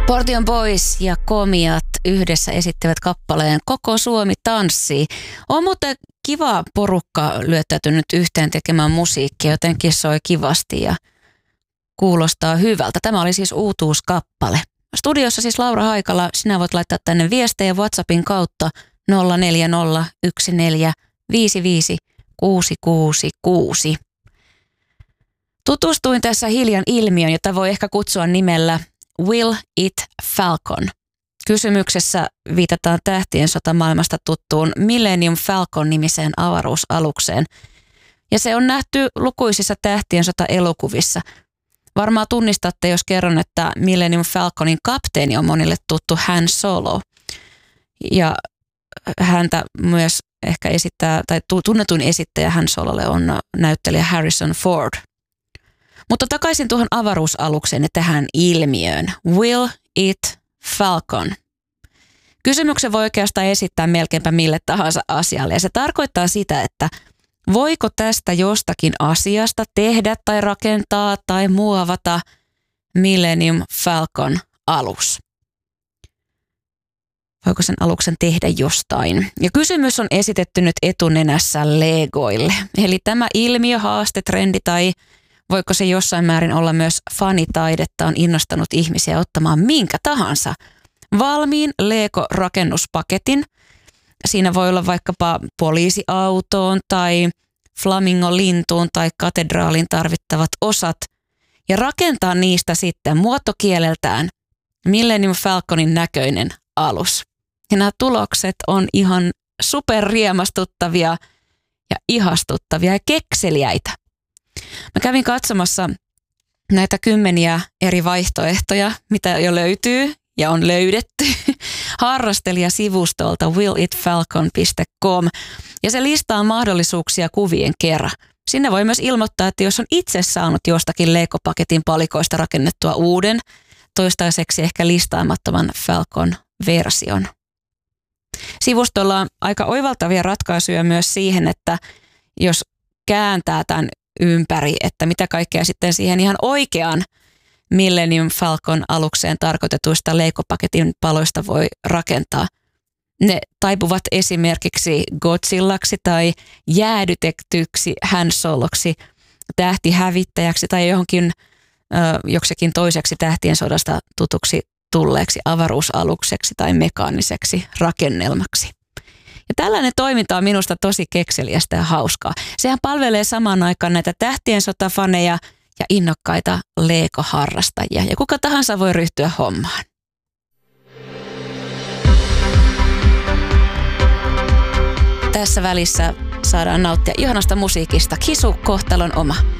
Portion Boys ja Komiat yhdessä esittävät kappaleen Koko Suomi tanssii. On muuten kiva porukka lyöttäytynyt yhteen tekemään musiikkia, jotenkin soi kivasti ja kuulostaa hyvältä. Tämä oli siis uutuuskappale. Studiossa siis Laura Haikala, sinä voit laittaa tänne viestejä WhatsAppin kautta 0401455666. Tutustuin tässä hiljan ilmiöön, jota voi ehkä kutsua nimellä Will It Falcon. Kysymyksessä viitataan Tähtien sota -maailmasta tuttuun Millennium Falcon-nimiseen avaruusalukseen. Ja se on nähty lukuisissa Tähtien sota-elokuvissa. Varmaan tunnistatte, jos kerron, että Millennium Falconin kapteeni on monille tuttu Han Solo. Ja häntä myös ehkä esittää, tai tunnetuin esittäjä Han Sololle on näyttelijä Harrison Ford. Mutta takaisin tuohon avaruusalukseen ja tähän ilmiöön. Will It Falcon? Kysymyksen voi oikeastaan esittää melkeinpä mille tahansa asialle. Ja se tarkoittaa sitä, että voiko tästä jostakin asiasta tehdä tai rakentaa tai muovata Millennium Falcon alus? Voiko sen aluksen tehdä jostain? Ja kysymys on esitetty nyt etunenässä Legoille. Eli tämä ilmiö, haaste, trendi tai voiko se jossain määrin olla myös fanitaidetta, on innostanut ihmisiä ottamaan minkä tahansa valmiin Lego-rakennuspaketin. Siinä voi olla vaikkapa poliisiautoon tai flamingolintuun tai katedraalin tarvittavat osat ja rakentaa niistä sitten muotokieleltään Millennium Falconin näköinen alus. Ja nämä tulokset on ihan superriemastuttavia ja ihastuttavia ja kekseliäitä. Mä kävin katsomassa näitä 10 eri vaihtoehtoja, mitä jo löytyy ja on löydetty harrastelijasivustolta willitfalcon.com ja se listaa mahdollisuuksia kuvien kerran. Sinne voi myös ilmoittaa, että jos on itse saanut jostakin Lego-paketin palikoista rakennettua uuden, toistaiseksi ehkä listaamattoman Falcon-version. Sivustolla on aika oivaltavia ratkaisuja myös siihen, että jos kääntää tämän ympäri, että mitä kaikkea sitten siihen ihan oikeaan Millennium Falcon alukseen tarkoitetuista Lego-paketin paloista voi rakentaa. Ne taipuvat esimerkiksi Godzillaksi tai jäädytetyksi Han Soloksi, tähtihävittäjäksi tai johonkin joksikin toiseksi Tähtien sodasta tutuksi tulleeksi avaruusalukseksi tai mekaaniseksi rakennelmaksi. Ja tällainen toiminta on minusta tosi kekseliästä ja hauskaa. Sehän palvelee samaan aikaan näitä Tähtien sotafaneja ja innokkaita Lego-harrastajia. Ja kuka tahansa voi ryhtyä hommaan. Tässä välissä saadaan nauttia ihanasta musiikista. Kisu, kohtalon oma.